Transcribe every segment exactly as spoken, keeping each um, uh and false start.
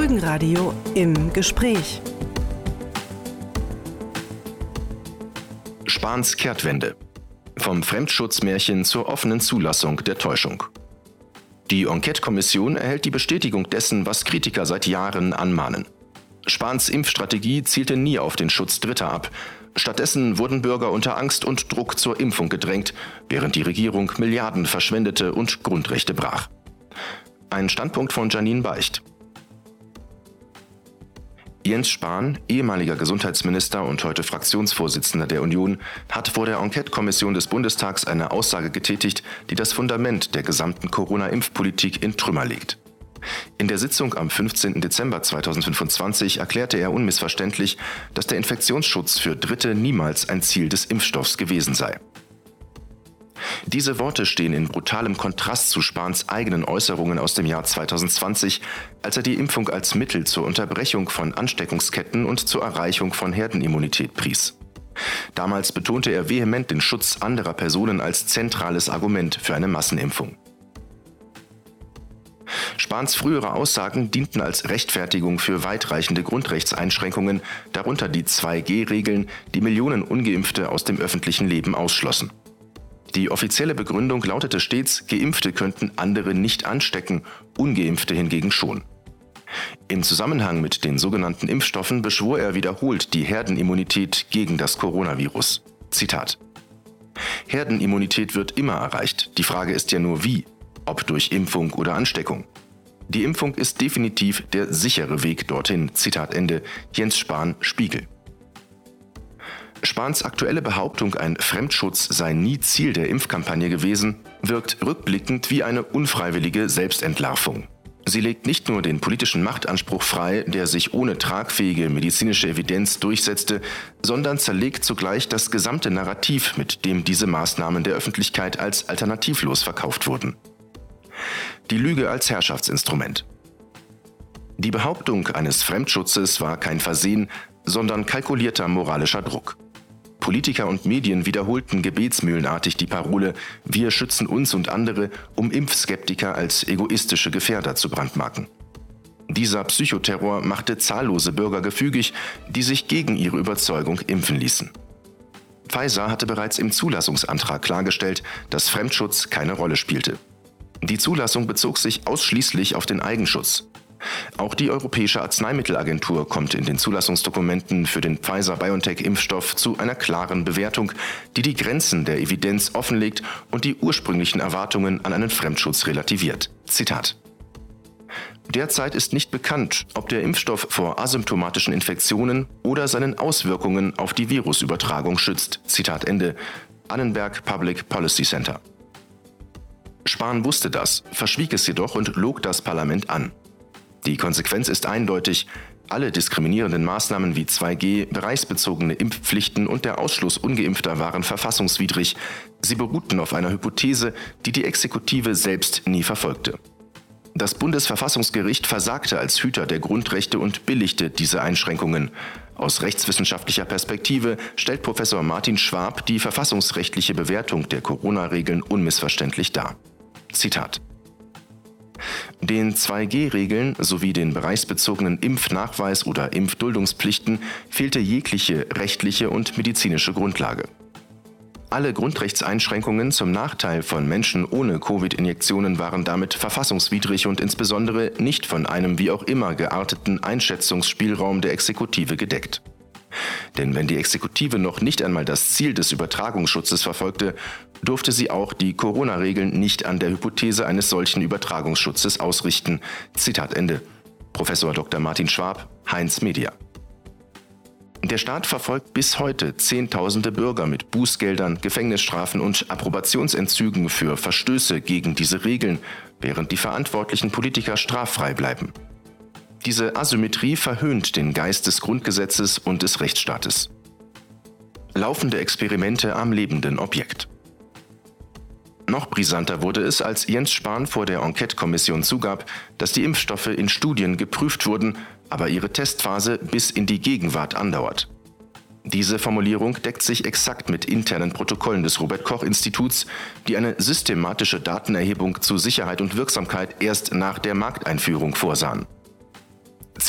Folgenradio im Gespräch. Spahns Kehrtwende. Vom Fremdschutzmärchen zur offenen Zulassung der Täuschung. Die Enquete-Kommission erhält die Bestätigung dessen, was Kritiker seit Jahren anmahnen. Spahns Impfstrategie zielte nie auf den Schutz Dritter ab. Stattdessen wurden Bürger unter Angst und Druck zur Impfung gedrängt, während die Regierung Milliarden verschwendete und Grundrechte brach. Ein Standpunkt von Janine Beicht. Jens Spahn, ehemaliger Gesundheitsminister und heute Fraktionsvorsitzender der Union, hat vor der Enquete-Kommission des Bundestags eine Aussage getätigt, die das Fundament der gesamten Corona-Impfpolitik in Trümmer legt. In der Sitzung am fünfzehnten Dezember zweitausendfünfundzwanzig erklärte er unmissverständlich, dass der Infektionsschutz für Dritte niemals ein Ziel des Impfstoffs gewesen sei. Diese Worte stehen in brutalem Kontrast zu Spahns eigenen Äußerungen aus dem Jahr zweitausendzwanzig, als er die Impfung als Mittel zur Unterbrechung von Ansteckungsketten und zur Erreichung von Herdenimmunität pries. Damals betonte er vehement den Schutz anderer Personen als zentrales Argument für eine Massenimpfung. Spahns frühere Aussagen dienten als Rechtfertigung für weitreichende Grundrechtseinschränkungen, darunter die zwei G Regeln, die Millionen Ungeimpfte aus dem öffentlichen Leben ausschlossen. Die offizielle Begründung lautete stets, Geimpfte könnten andere nicht anstecken, Ungeimpfte hingegen schon. Im Zusammenhang mit den sogenannten Impfstoffen beschwor er wiederholt die Herdenimmunität gegen das Coronavirus. Zitat: Herdenimmunität wird immer erreicht, die Frage ist ja nur wie, ob durch Impfung oder Ansteckung. Die Impfung ist definitiv der sichere Weg dorthin. Zitat Ende. Jens Spahn, Spiegel. Spahns aktuelle Behauptung, ein Fremdschutz sei nie Ziel der Impfkampagne gewesen, wirkt rückblickend wie eine unfreiwillige Selbstentlarvung. Sie legt nicht nur den politischen Machtanspruch frei, der sich ohne tragfähige medizinische Evidenz durchsetzte, sondern zerlegt zugleich das gesamte Narrativ, mit dem diese Maßnahmen der Öffentlichkeit als alternativlos verkauft wurden. Die Lüge als Herrschaftsinstrument. Die Behauptung eines Fremdschutzes war kein Versehen, sondern kalkulierter moralischer Druck. Politiker und Medien wiederholten gebetsmühlenartig die Parole „Wir schützen uns und andere“, um Impfskeptiker als egoistische Gefährder zu brandmarken. Dieser Psychoterror machte zahllose Bürger gefügig, die sich gegen ihre Überzeugung impfen ließen. Pfizer hatte bereits im Zulassungsantrag klargestellt, dass Fremdschutz keine Rolle spielte. Die Zulassung bezog sich ausschließlich auf den Eigenschutz. Auch die Europäische Arzneimittelagentur kommt in den Zulassungsdokumenten für den Pfizer-BioNTech-Impfstoff zu einer klaren Bewertung, die die Grenzen der Evidenz offenlegt und die ursprünglichen Erwartungen an einen Fremdschutz relativiert. Zitat: Derzeit ist nicht bekannt, ob der Impfstoff vor asymptomatischen Infektionen oder seinen Auswirkungen auf die Virusübertragung schützt. Zitat Ende. Annenberg Public Policy Center. Spahn wusste das, verschwieg es jedoch und log das Parlament an. Die Konsequenz ist eindeutig: Alle diskriminierenden Maßnahmen wie zwei G, bereichsbezogene Impfpflichten und der Ausschluss Ungeimpfter waren verfassungswidrig. Sie beruhten auf einer Hypothese, die die Exekutive selbst nie verfolgte. Das Bundesverfassungsgericht versagte als Hüter der Grundrechte und billigte diese Einschränkungen. Aus rechtswissenschaftlicher Perspektive stellt Professor Martin Schwab die verfassungsrechtliche Bewertung der Corona-Regeln unmissverständlich dar. Zitat: Den zwei G Regeln sowie den bereichsbezogenen Impfnachweis oder Impfduldungspflichten fehlte jegliche rechtliche und medizinische Grundlage. Alle Grundrechtseinschränkungen zum Nachteil von Menschen ohne Covid-Injektionen waren damit verfassungswidrig und insbesondere nicht von einem wie auch immer gearteten Einschätzungsspielraum der Exekutive gedeckt. Denn wenn die Exekutive noch nicht einmal das Ziel des Übertragungsschutzes verfolgte, durfte sie auch die Corona-Regeln nicht an der Hypothese eines solchen Übertragungsschutzes ausrichten. Zitat Ende. Professor Doktor Martin Schwab, Heinz Media. Der Staat verfolgt bis heute Zehntausende Bürger mit Bußgeldern, Gefängnisstrafen und Approbationsentzügen für Verstöße gegen diese Regeln, während die verantwortlichen Politiker straffrei bleiben. Diese Asymmetrie verhöhnt den Geist des Grundgesetzes und des Rechtsstaates. Laufende Experimente am lebenden Objekt. Noch brisanter wurde es, als Jens Spahn vor der Enquete-Kommission zugab, dass die Impfstoffe in Studien geprüft wurden, aber ihre Testphase bis in die Gegenwart andauert. Diese Formulierung deckt sich exakt mit internen Protokollen des Robert-Koch-Instituts, die eine systematische Datenerhebung zu Sicherheit und Wirksamkeit erst nach der Markteinführung vorsahen.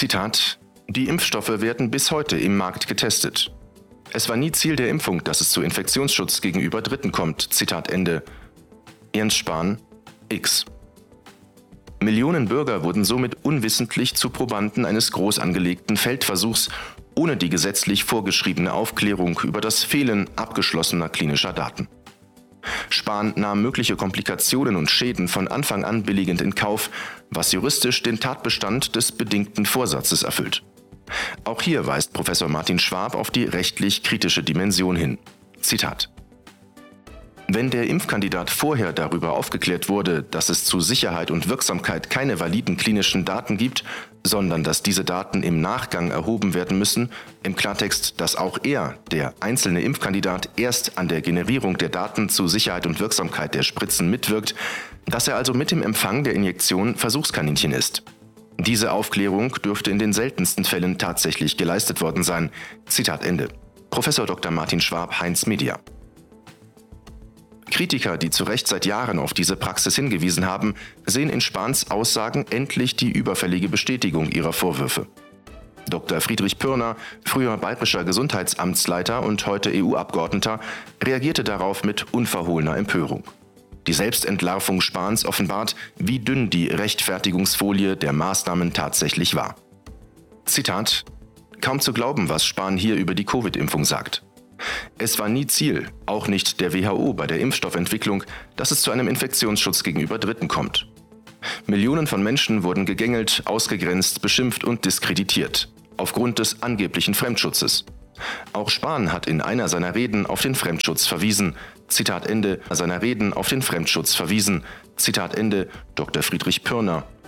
Zitat: Die Impfstoffe werden bis heute im Markt getestet. Es war nie Ziel der Impfung, dass es zu Infektionsschutz gegenüber Dritten kommt. Zitat Ende. Jens Spahn, X. Millionen Bürger wurden somit unwissentlich zu Probanden eines groß angelegten Feldversuchs, ohne die gesetzlich vorgeschriebene Aufklärung über das Fehlen abgeschlossener klinischer Daten. Spahn nahm mögliche Komplikationen und Schäden von Anfang an billigend in Kauf, was juristisch den Tatbestand des bedingten Vorsatzes erfüllt. Auch hier weist Professor Martin Schwab auf die rechtlich kritische Dimension hin. Zitat: Wenn der Impfkandidat vorher darüber aufgeklärt wurde, dass es zu Sicherheit und Wirksamkeit keine validen klinischen Daten gibt, sondern dass diese Daten im Nachgang erhoben werden müssen, im Klartext, dass auch er, der einzelne Impfkandidat, erst an der Generierung der Daten zu Sicherheit und Wirksamkeit der Spritzen mitwirkt, dass er also mit dem Empfang der Injektion Versuchskaninchen ist. Diese Aufklärung dürfte in den seltensten Fällen tatsächlich geleistet worden sein. Zitat Ende. Professor Doktor Martin Schwab, Heinz Media. Kritiker, die zu Recht seit Jahren auf diese Praxis hingewiesen haben, sehen in Spahns Aussagen endlich die überfällige Bestätigung ihrer Vorwürfe. Doktor Friedrich Pürner, früher bayerischer Gesundheitsamtsleiter und heute E U-Abgeordneter, reagierte darauf mit unverhohlener Empörung. Die Selbstentlarvung Spahns offenbart, wie dünn die Rechtfertigungsfolie der Maßnahmen tatsächlich war. Zitat: Kaum zu glauben, was Spahn hier über die Covid-Impfung sagt. Es war nie Ziel, auch nicht der W H O bei der Impfstoffentwicklung, dass es zu einem Infektionsschutz gegenüber Dritten kommt. Millionen von Menschen wurden gegängelt, ausgegrenzt, beschimpft und diskreditiert, aufgrund des angeblichen Fremdschutzes. Auch Spahn hat in einer seiner Reden auf den Fremdschutz verwiesen. Zitat Ende, seiner Reden auf den Fremdschutz verwiesen. Zitat Ende, Doktor Friedrich Pürner,